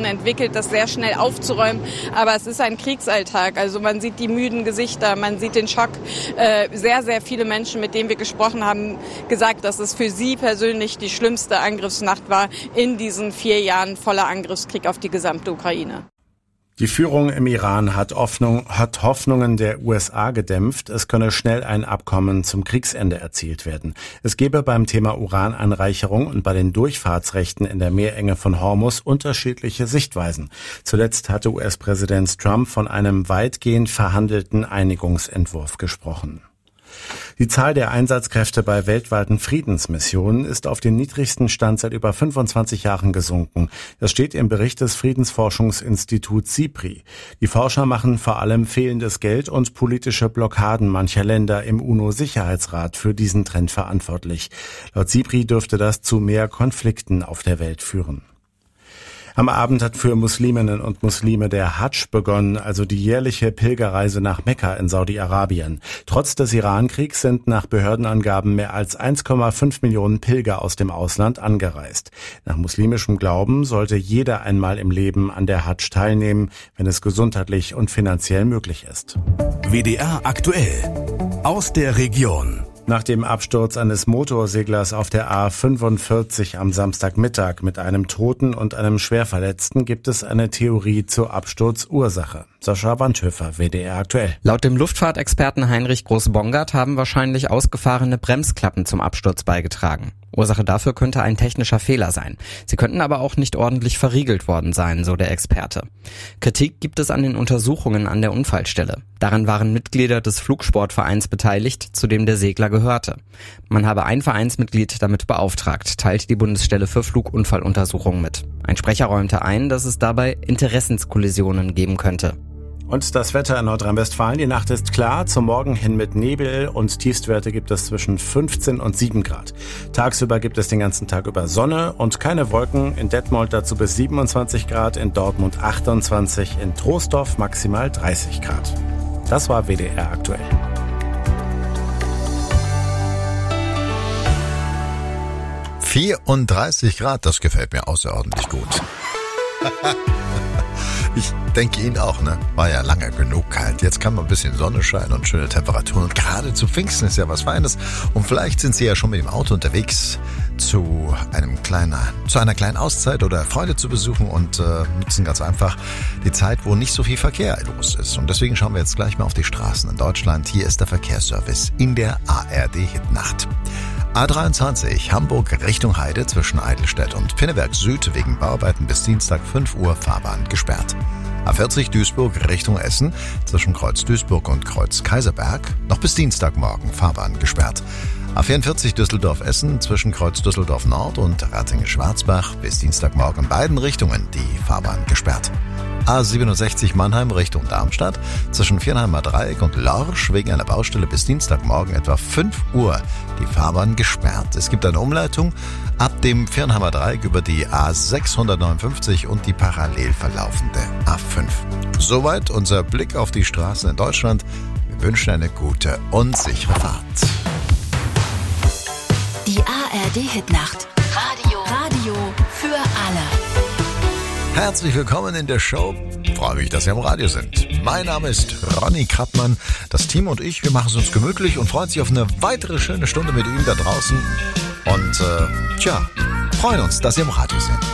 entwickelt, das sehr schnell aufzuräumen. Aber es ist ein Kriegsalltag. Also man sieht die müden Gesichter, man sieht den Schock. Sehr, sehr viele Menschen, mit denen wir gesprochen haben, gesagt, dass es für sie persönlich die schlimmste Angriffsnacht war in diesen 4 Jahren voller Angriffskrieg auf die gesamte Ukraine. Die Führung im Iran hat Hoffnungen der USA gedämpft, es könne schnell ein Abkommen zum Kriegsende erzielt werden. Es gebe beim Thema Urananreicherung und bei den Durchfahrtsrechten in der Meerenge von Hormuz unterschiedliche Sichtweisen. Zuletzt hatte US-Präsident Trump von einem weitgehend verhandelten Einigungsentwurf gesprochen. Die Zahl der Einsatzkräfte bei weltweiten Friedensmissionen ist auf den niedrigsten Stand seit über 25 Jahren gesunken. Das steht im Bericht des Friedensforschungsinstituts SIPRI. Die Forscher machen vor allem fehlendes Geld und politische Blockaden mancher Länder im UNO-Sicherheitsrat für diesen Trend verantwortlich. Laut SIPRI dürfte das zu mehr Konflikten auf der Welt führen. Am Abend hat für Musliminnen und Muslime der Hadsch begonnen, also die jährliche Pilgerreise nach Mekka in Saudi-Arabien. Trotz des Iran-Kriegs sind nach Behördenangaben mehr als 1,5 Millionen Pilger aus dem Ausland angereist. Nach muslimischem Glauben sollte jeder einmal im Leben an der Hadsch teilnehmen, wenn es gesundheitlich und finanziell möglich ist. WDR aktuell aus der Region. Nach dem Absturz eines Motorseglers auf der A45 am Samstagmittag mit einem Toten und einem Schwerverletzten gibt es eine Theorie zur Absturzursache. Sascha Wandhöfer, WDR aktuell. Laut dem Luftfahrtexperten Heinrich Groß-Bongard haben wahrscheinlich ausgefahrene Bremsklappen zum Absturz beigetragen. Ursache dafür könnte ein technischer Fehler sein. Sie könnten aber auch nicht ordentlich verriegelt worden sein, so der Experte. Kritik gibt es an den Untersuchungen an der Unfallstelle. Daran waren Mitglieder des Flugsportvereins beteiligt, zu dem der Segler gehörte. Man habe ein Vereinsmitglied damit beauftragt, teilte die Bundesstelle für Flugunfalluntersuchungen mit. Ein Sprecher räumte ein, dass es dabei Interessenskollisionen geben könnte. Und das Wetter in Nordrhein-Westfalen, die Nacht ist klar, zum Morgen hin mit Nebel und Tiefstwerte gibt es zwischen 15 und 7 Grad. Tagsüber gibt es den ganzen Tag über Sonne und keine Wolken, in Detmold dazu bis 27 Grad, in Dortmund 28, in Troisdorf maximal 30 Grad. Das war WDR aktuell. – 34 Grad, das gefällt mir außerordentlich gut. Ich denke Ihnen auch, ne? War ja lange genug kalt. Jetzt kann mal ein bisschen Sonne scheinen und schöne Temperaturen. Und gerade zu Pfingsten ist ja was Feines. Und vielleicht sind Sie ja schon mit dem Auto unterwegs zu einer kleinen Auszeit oder Freude zu besuchen und nutzen ganz einfach die Zeit, wo nicht so viel Verkehr los ist. Und deswegen schauen wir jetzt gleich mal auf die Straßen in Deutschland. Hier ist der Verkehrsservice in der ARD-Hitnacht. A23 Hamburg Richtung Heide zwischen Eidelstedt und Pinneberg Süd wegen Bauarbeiten bis Dienstag 5 Uhr Fahrbahn gesperrt. A40 Duisburg Richtung Essen zwischen Kreuz Duisburg und Kreuz Kaiserberg noch bis Dienstagmorgen Fahrbahn gesperrt. A44 Düsseldorf-Essen zwischen Kreuz Düsseldorf Nord und Ratingen-Schwarzbach bis Dienstagmorgen in beiden Richtungen die Fahrbahn gesperrt. A67 Mannheim Richtung Darmstadt zwischen Viernheimer Dreieck und Lorsch wegen einer Baustelle bis Dienstagmorgen etwa 5 Uhr die Fahrbahn gesperrt. Es gibt eine Umleitung ab dem Viernheimer Dreieck über die A659 und die parallel verlaufende A5. Soweit unser Blick auf die Straßen in Deutschland. Wir wünschen eine gute und sichere Fahrt. Die ARD-Hitnacht. Radio für alle. Herzlich willkommen in der Show. Ich freue mich, dass Sie am Radio sind. Mein Name ist Ronny Krappmann. Das Team und ich, wir machen es uns gemütlich und freuen sich auf eine weitere schöne Stunde mit Ihnen da draußen. Und freuen uns, dass Sie am Radio sind.